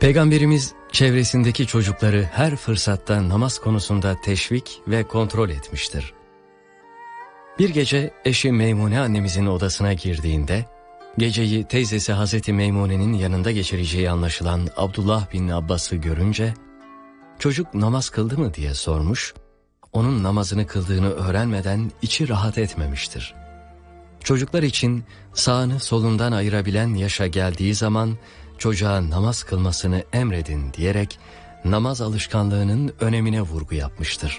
Peygamberimiz çevresindeki çocukları her fırsatta namaz konusunda teşvik ve kontrol etmiştir. Bir gece eşi Meymune annemizin odasına girdiğinde, geceyi teyzesi Hazreti Meymune'nin yanında geçireceği anlaşılan Abdullah bin Abbas'ı görünce, çocuk namaz kıldı mı diye sormuş, onun namazını kıldığını öğrenmeden içi rahat etmemiştir. Çocuklar için sağını solundan ayırabilen yaşa geldiği zaman çocuğa namaz kılmasını emredin diyerek namaz alışkanlığının önemine vurgu yapmıştır.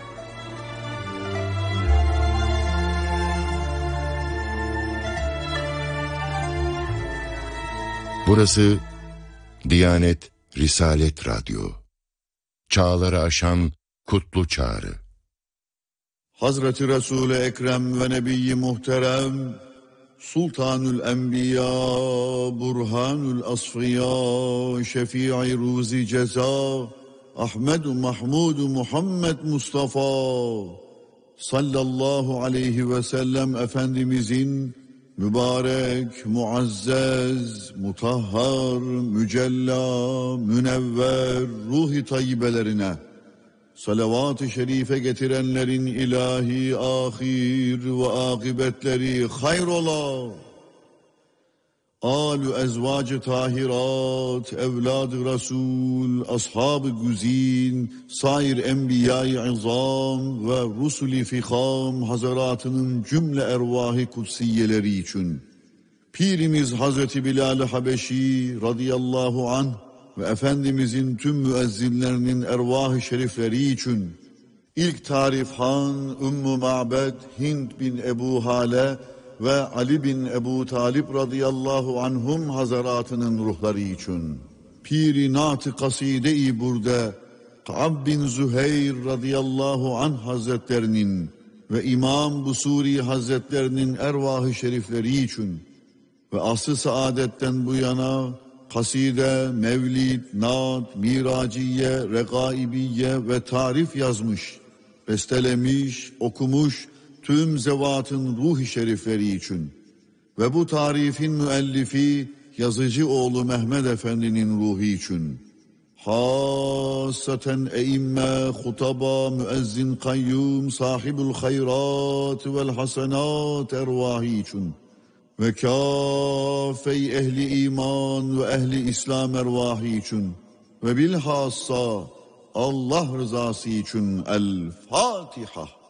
Burası Diyanet Risalet Radyo. Çağları aşan kutlu çağrı. Hazreti Resul-i Ekrem ve Nebi-i Muhterem, Sultanül Enbiya, Burhanül Asfiya, Şefii Ruzi Ceza, Ahmedu Mahmudu Muhammed Mustafa sallallahu aleyhi ve sellem Efendimizin mübarek, muazzez, mutahhar, mücella, münevver, ruh-i tayyibelerine salavat-ı şerife getirenlerin ilahi, ahir ve akıbetleri hayrola. Âl-ü ezvâc-ı tahirat, evlad-ı Resul, ashab-ı güzin, sair enbiya-i izam ve rusul-i fiham hazaratının cümle ervah-ı kutsiyeleri için, Pirimiz Hazreti Bilal-i Habeşi radıyallahu anh ve Efendimizin tüm müezzinlerinin ervah-ı şerifleri için, ilk tarifhan Ümmü Ma'bed Hind bin Ebu Hale ve Ali bin Ebu Talib radıyallahu anhum hazaratının ruhları için, Pir-i Nat-ı Kaside-i Burde Ka'b bin Züheyr radıyallahu anh hazretlerinin ve İmam Busuri hazretlerinin ervah-ı şerifleri için ve asr-ı saadetten bu yana kaside, mevlid, naat, miraciye, regaibiye ve tarif yazmış, bestelemiş, okumuş tüm zevatın ruh-i şerifleri için ve bu tarifin müellifi yazıcı oğlu Mehmed Efendi'nin ruhu için, hasaten eimme, hutaba, müezzin, kayyum, sahibul hayrat vel hasenat ervahı için ve kâfe-i ehli iman ve ehli İslam ervahı için ve bilhassa Allah rızası için El Fatiha.